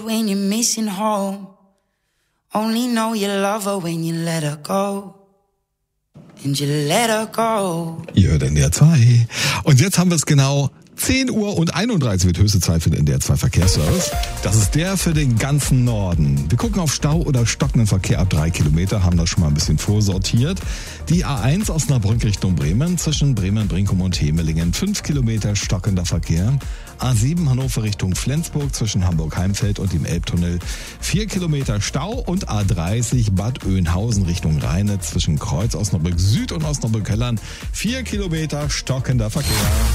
When you're missing home, only know you love her when you let her go. And you let her go. Ihr hört NDR 2. Und jetzt haben wir es genau 10 Uhr und 31 wird höchste Zeit für den NDR 2 Verkehrsservice. Das ist der für den ganzen Norden. Wir gucken auf Stau oder stockenden Verkehr ab 3 Kilometer, haben das schon mal ein bisschen vorsortiert. Die A1 Osnabrück Richtung Bremen, zwischen Bremen, Brinkum und Hemelingen 5 Kilometer stockender Verkehr. A7 Hannover Richtung Flensburg zwischen Hamburg-Heimfeld und dem Elbtunnel 4 Kilometer Stau und A30 Bad Oeynhausen Richtung Rheine zwischen Kreuz Osnabrück Süd und Osnabrück Höllern 4 Kilometer stockender Verkehr.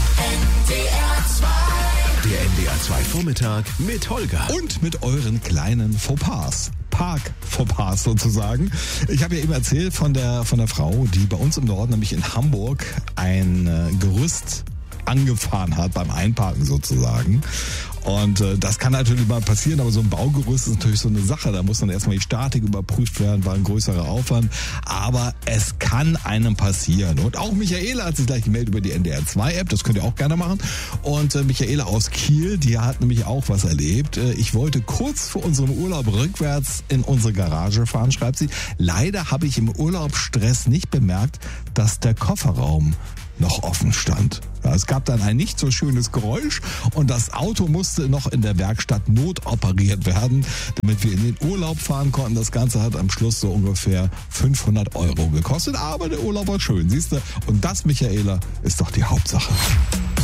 Der NDR 2 Vormittag mit Holger. Und mit euren kleinen Fauxpas. Park-Fauxpas sozusagen. Ich habe ja eben erzählt von der Frau, die bei uns im Norden, nämlich in Hamburg, ein Gerüst angefahren hat beim Einparken sozusagen. Und das kann natürlich mal passieren, aber so ein Baugerüst ist natürlich so eine Sache. Da muss dann erstmal die Statik überprüft werden, war ein größerer Aufwand. Aber es kann einem passieren. Und auch Michaela hat sich gleich gemeldet über die NDR 2 App, das könnt ihr auch gerne machen. Und Michaela aus Kiel, die hat nämlich auch was erlebt. Ich wollte kurz vor unserem Urlaub rückwärts in unsere Garage fahren, schreibt sie. Leider habe ich im Urlaubsstress nicht bemerkt, dass der Kofferraum noch offen stand. Ja, es gab dann ein nicht so schönes Geräusch und das Auto musste noch in der Werkstatt notoperiert werden, damit wir in den Urlaub fahren konnten. Das Ganze hat am Schluss so ungefähr 500 € gekostet, aber der Urlaub war schön, siehst du? Und das, Michaela, ist doch die Hauptsache.